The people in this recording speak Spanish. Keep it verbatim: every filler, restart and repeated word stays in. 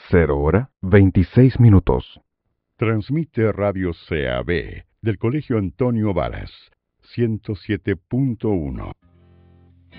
cero hora veintiséis minutos. Transmite Radio C A B del Colegio Antonio Varas, ciento siete punto uno.